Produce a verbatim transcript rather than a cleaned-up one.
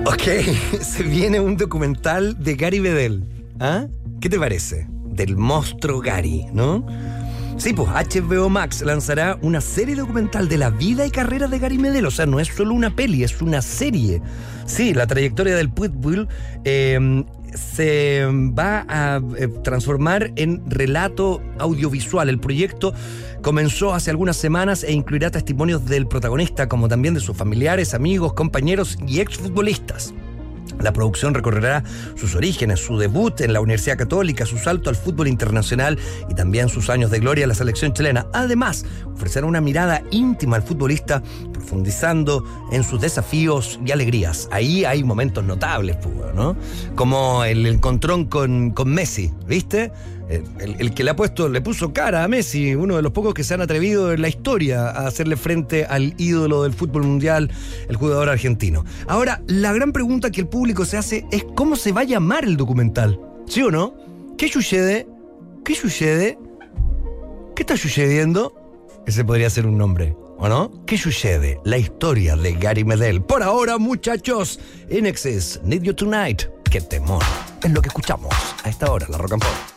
Ok, se viene un documental de Gary Medel. ¿Ah? ¿Qué te parece? Del monstruo Gary, ¿no? Sí, pues H B O Max lanzará una serie documental de la vida y carrera de Gary Medel. O sea, no es solo una peli, es una serie. Sí, la trayectoria del Pitbull eh, se va a eh, transformar en relato audiovisual. El proyecto comenzó hace algunas semanas e incluirá testimonios del protagonista, como también de sus familiares, amigos, compañeros y exfutbolistas. La producción recorrerá sus orígenes, su debut en la Universidad Católica, su salto al fútbol internacional y también sus años de gloria en la selección chilena. Además, ofrecerá una mirada íntima al futbolista, profundizando en sus desafíos y alegrías. Ahí hay momentos notables, ¿no? Como el encontrón con, con Messi, ¿viste? El, el que le ha puesto, le puso cara a Messi, uno de los pocos que se han atrevido en la historia a hacerle frente al ídolo del fútbol mundial, el jugador argentino. Ahora, la gran pregunta que el público se hace es ¿cómo se va a llamar el documental? ¿Sí o no? ¿Qué sucede? ¿Qué sucede? ¿Qué está sucediendo? Ese podría ser un nombre, ¿o no? ¿Qué sucede? La historia de Gary Medel. Por ahora, muchachos, I N X S, Need You Tonight. ¡Qué temor! Es lo que escuchamos a esta hora, la Rock and Pop.